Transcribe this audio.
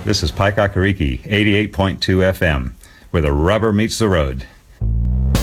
This is Pike Akariki, 88.2 FM, where the rubber meets the road.